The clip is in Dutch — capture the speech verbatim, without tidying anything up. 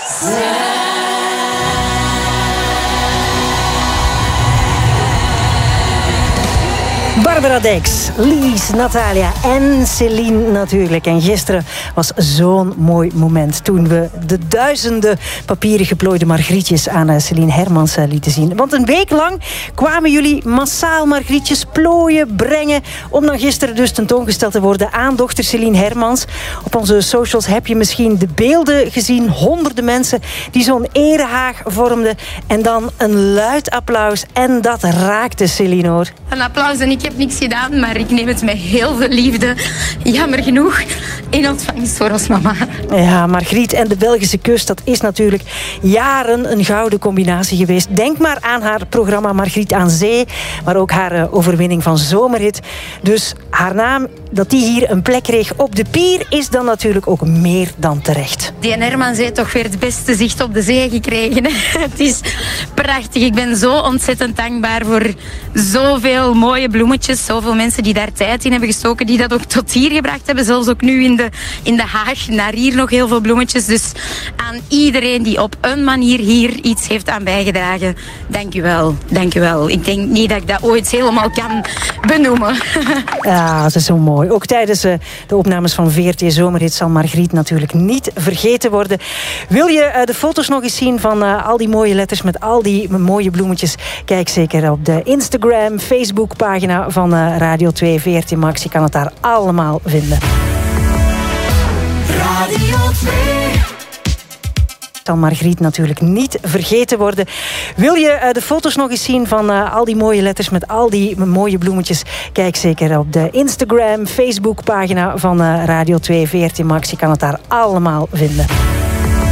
Barbara Dex, Lies, Natalia en Céline natuurlijk. En gisteren was zo'n mooi moment toen we de duizenden papieren geplooide margrietjes aan Céline Hermans lieten zien. Want een week lang kwamen jullie massaal margrietjes plooien, brengen, om dan gisteren dus tentoongesteld te worden aan dochter Céline Hermans. Op onze socials heb je misschien de beelden gezien. Honderden mensen die zo'n erehaag vormden. En dan een luid applaus. En dat raakte Céline, hoor. Een applaus en ik heb niks gedaan, maar ik neem het met heel veel liefde. Jammer genoeg in ontvangst voor ons mama. Ja, Margriet en de Belgische kust, dat is natuurlijk jaren een gouden combinatie geweest. Denk maar aan haar programma Margriet aan Zee, maar ook haar uh, overwinning van Zomerhit. Dus haar naam, dat die hier een plek kreeg op de pier, is dan natuurlijk ook meer dan terecht. Die Hermans heeft toch weer het beste zicht op de zee gekregen. Het is prachtig. Ik ben zo ontzettend dankbaar voor zoveel mooie bloemetjes. Zoveel mensen die daar tijd in hebben gestoken, die dat ook tot hier gebracht hebben. Zelfs ook nu in de, in de haag, naar hier nog heel veel bloemetjes. Dus aan iedereen die op een manier hier iets heeft aan bijgedragen, dank u wel. Dank u wel. Ik denk niet dat ik dat ooit helemaal kan benoemen. Ja, dat is zo mooi. Ook tijdens uh, de opnames van V R T Zomerhit zal Margriet natuurlijk niet vergeten worden. Wil je uh, de foto's nog eens zien van uh, al die mooie letters met al die mooie bloemetjes? Kijk zeker op de Instagram, Facebook pagina van uh, Radio twee, V R T Max. Je kan het daar allemaal vinden. Radio twee. Zal Margriet natuurlijk niet vergeten worden. Wil je uh, de foto's nog eens zien van uh, al die mooie letters met al die mooie bloemetjes? Kijk zeker op de Instagram, Facebook pagina van uh, Radio twee, V R T Max. Je kan het daar allemaal vinden.